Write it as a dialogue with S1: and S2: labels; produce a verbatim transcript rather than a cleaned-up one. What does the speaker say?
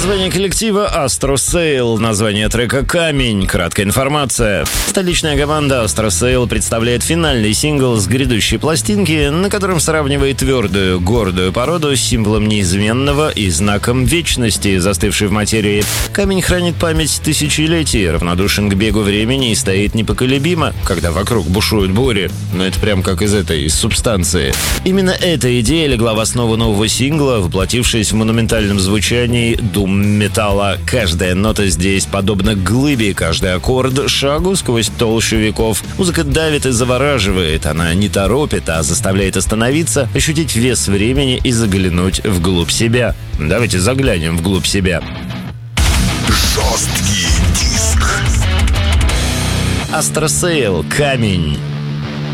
S1: Название коллектива Astro Sail, название трека «Камень». Краткая информация. Столичная команда Astro Sail представляет финальный сингл с грядущей пластинки, на котором сравнивает твердую, гордую породу с символом неизменного и знаком вечности, застывшей в материи. Камень хранит память тысячелетий, равнодушен к бегу времени и стоит непоколебимо, когда вокруг бушуют бури. Но это прям как из этой, из субстанции. Именно эта идея легла в основу нового сингла, воплотившись в монументальном звучании дум-металла. Каждая нота здесь подобна глыбе, каждый аккорд — шагу сквозь толщу веков. Музыка давит и завораживает, она не торопит, а заставляет остановиться, ощутить вес времени и заглянуть вглубь себя. Давайте заглянем вглубь себя.
S2: Жесткий диск.
S1: Astro Sail, «Камень».